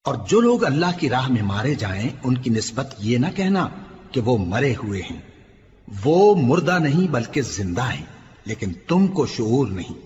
और जो लोग अल्लाह की राह में मारे जाएं, उनकी निस्बत ये ना कहना कि वो मरे हुए हैं। वो मुर्दा नहीं बल्कि जिंदा हैं, लेकिन तुमको शऊर नहीं।